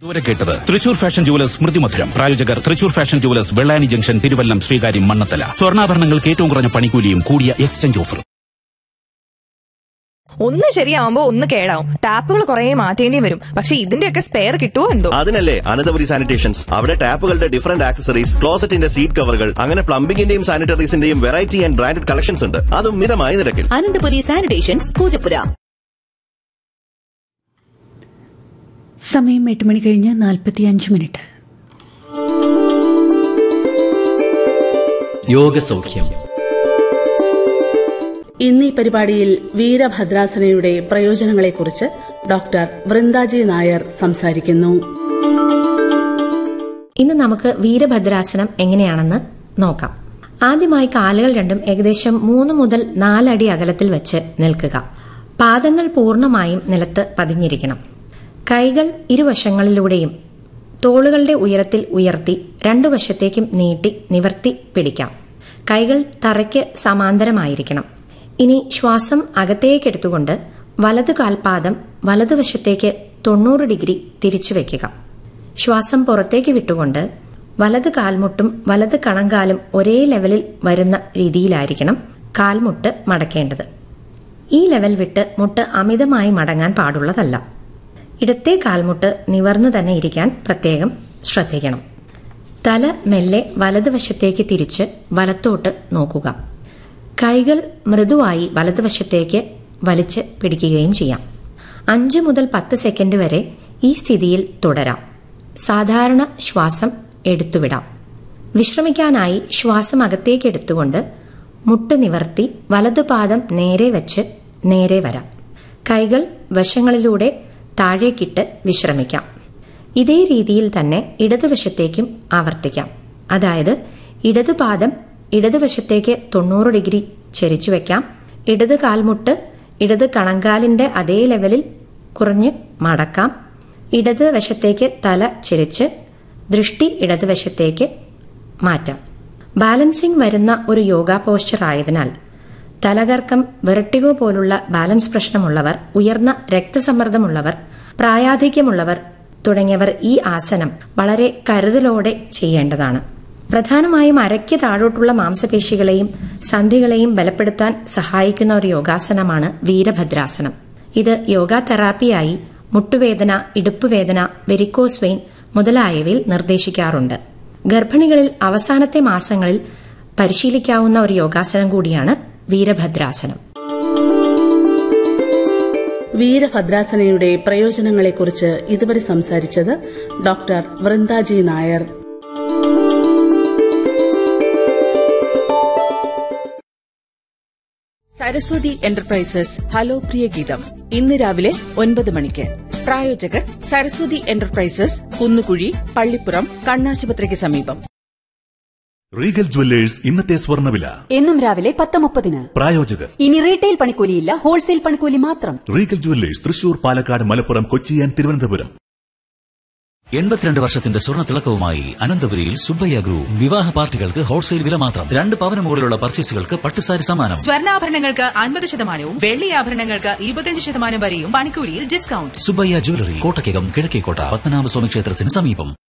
ഇതുവരെ കേട്ടത് Thrissur fashion jewellers സ്മൃതിമധുരം. പ്രായോജകർ Thrissur fashion jewellers, Vellani junction, Thiruvallam, Sreekaryam, Mannathala. സ്വർണ്ണാഭരണങ്ങൾക്ക് ഏറ്റവും കുറഞ്ഞ പണിക്കൂലിയും കൂടിയ എക്സ്ചേഞ്ച് ഓഫറും. ഒന്ന് ശരിയാവുമ്പോ ഒന്ന് കേടാവും. ടാപ്പുകൾ കുറെ മാറ്റേണ്ടി വരും. പക്ഷെ ഇതിന്റെയൊക്കെ സ്പെയർ കിട്ടുമോ എന്തോ. അതിനല്ലേ അനന്തപുരി സാനിറ്റേഷൻസ്. അവിടെ ടാപ്പുകളുടെ ഡിഫറന്റ് ആക്സസറീസ്, ക്ലോസറ്റിന്റെ സീറ്റ് കവറുകൾ, അങ്ങനെ പ്ലംബിംഗിന്റെയും സാനിറ്ററീസിന്റെയും വെറൈറ്റി ആൻഡ് ബ്രാൻഡഡ് കളക്ഷൻസ് ഉണ്ട്. അതും മിതമായ നിരക്കിൽ. അനന്തപുരി സാനിറ്റേഷൻസ്, പൂജപ്പുര. സമയം 8 മണി കഴിഞ്ഞ് 45 യോഗസൗഖ്യം. ഇന്നീ പരിപാടിയിൽ വീരഭദ്രാസനയുടെ പ്രയോജനങ്ങളെക്കുറിച്ച് ഡോക്ടർ വൃന്ദാജി നായർ സംസാരിക്കുന്നു. ഇന്ന് നമുക്ക് വീരഭദ്രാസനം എങ്ങനെയാണെന്ന് നോക്കാം. ആദ്യമായി കാലുകൾ രണ്ടും ഏകദേശം 3 മുതൽ 4 അടി അകലത്തിൽ വെച്ച് നിൽക്കുക. പാദങ്ങൾ പൂർണ്ണമായും നിലത്ത് പതിഞ്ഞിരിക്കണം. കൈകൾ ഇരുവശങ്ങളിലൂടെയും തോളുകളുടെ ഉയരത്തിൽ ഉയർത്തി 2 വശത്തേക്കും നീട്ടി നിവർത്തി പിടിക്കാം. കൈകൾ തറയ്ക്ക് സമാന്തരമായിരിക്കണം. ഇനി ശ്വാസം അകത്തേക്കെടുത്തുകൊണ്ട് വലത് കാൽപാദം വലതുവശത്തേക്ക് 90 ഡിഗ്രി തിരിച്ചു വയ്ക്കുക. ശ്വാസം പുറത്തേക്ക് വിട്ടുകൊണ്ട് വലത് കാൽമുട്ടും വലത് കണങ്കാലും ഒരേ ലെവലിൽ വരുന്ന രീതിയിലായിരിക്കണം കാൽമുട്ട് മടക്കേണ്ടത്. ഈ ലെവൽ വിട്ട് മുട്ട് അമിതമായി മടങ്ങാൻ പാടുള്ളതല്ല. ഇടത്തെ കാൽമുട്ട് നിവർന്നു തന്നെ ഇരിക്കാൻ പ്രത്യേകം ശ്രദ്ധിക്കണം. തല മെല്ലെ വലതുവശത്തേക്ക് തിരിച്ച് വലത്തോട്ട് നോക്കുക. കൈകൾ മൃദുവായി വലതുവശത്തേക്ക് വലിച്ച് പിടിക്കുകയും ചെയ്യാം. 5 മുതൽ 10 സെക്കൻഡ് വരെ ഈ സ്ഥിതിയിൽ തുടരാം. സാധാരണ ശ്വാസം എടുത്തുവിടാം. വിശ്രമിക്കാനായി ശ്വാസം അകത്തേക്ക് എടുത്തുകൊണ്ട് മുട്ട് നിവർത്തി വലതുപാദം നേരെ വെച്ച് നേരെ വരാം. കൈകൾ വശങ്ങളിലൂടെ താഴേക്കിട്ട് വിശ്രമിക്കാം. ഇതേ രീതിയിൽ തന്നെ ഇടതുവശത്തേക്കും ആവർത്തിക്കാം. അതായത് ഇടതുപാദം ഇടതുവശത്തേക്ക് 90 ഡിഗ്രി ചരിച്ചു വയ്ക്കാം. ഇടത് കാൽമുട്ട് ഇടത് കണങ്കാലിന്റെ അതേ ലെവലിൽ കുറഞ്ഞ് മടക്കാം. ഇടത് വശത്തേക്ക് തല ചിരിച്ച് ദൃഷ്ടി ഇടതുവശത്തേക്ക് മാറ്റാം. ബാലൻസിംഗ് വരുന്ന ഒരു യോഗ പോസ്ചർ ആയതിനാൽ തലകർക്കം, വെർട്ടിഗോ പോലുള്ള ബാലൻസ് പ്രശ്നമുള്ളവർ, ഉയർന്ന രക്തസമ്മർദ്ദമുള്ളവർ, പ്രായാധിക്യമുള്ളവർ തുടങ്ങിയവർ ഈ ആസനം വളരെ കരുതലോടെ ചെയ്യേണ്ടതാണ്. പ്രധാനമായും അരയ്ക്ക് താഴോട്ടുള്ള മാംസപേശികളെയും സന്ധികളെയും ബലപ്പെടുത്താൻ സഹായിക്കുന്ന ഒരു യോഗാസനമാണ് വീരഭദ്രാസനം. ഇത് യോഗ തെറാപ്പിയായി മുട്ടുവേദന, ഇടുപ്പുവേദന, വെരിക്കോസ് വെയിൻ മുതലായവയിൽ നിർദ്ദേശിക്കാറുണ്ട്. ഗർഭിണികളിൽ അവസാനത്തെ മാസങ്ങളിൽ പരിശീലിക്കാവുന്ന ഒരു യോഗാസനം കൂടിയാണ് വീരഭദ്രാസനം. വീരഭദ്രാസനയുടെ പ്രയോജനങ്ങളെക്കുറിച്ച് ഇതുവരെ സംസാരിച്ചത് doctor Vrindaji Nair. Saraswati enterprises hello പ്രിയ ഗീതം ഇന്ന് രാവിലെ 9 മണിക്ക്. പ്രായോജകർ സരസ്വതി എന്റർപ്രൈസസ്, കുന്നുകുഴി, പള്ളിപ്പുറം, കണ്ണാശുപത്രിക്ക് സമീപം. റീഗൽ ജുവല്ലേഴ്സ് ഇന്നത്തെ സ്വർണ്ണവില എന്നും രാവിലെ 10:30. പ്രായോജകർ ഇനി റീറ്റെയിൽ പണിക്കൂലിയില്ല, ഹോൾസെയിൽ പണിക്കൂലി മാത്രം. Regal jewellers, Thrissur, Palakkad, Malappuram, Kochi and Thiruvananthapuram. 82 വർഷത്തിന്റെ സ്വർണ്ണ തിളക്കവുമായി അനന്തപുരിയിൽ സുബ്ബയ്യ ഗ്രൂപ്പ്. വിവാഹ പാർട്ടികൾക്ക് ഹോൾസെയിൽ വില മാത്രം. 2 പവന് മുകളിലുള്ള പർച്ചേസുകൾക്ക് പട്ടുസാരി സമ്മാനം. സ്വർണ്ണാഭരണങ്ങൾക്ക് 50% വെള്ളി ആഭരണങ്ങൾക്ക് 25% വരെയും പണിക്കൂലിയിൽ ഡിസ്കൗണ്ട്. സുബ്ബയ്യ ജ്വല്ലറി, കോട്ടയ്ക്കകം, കിഴക്കേക്കോട്ട, പത്മനാഭസ്വാമി ക്ഷേത്രത്തിന് സമീപം.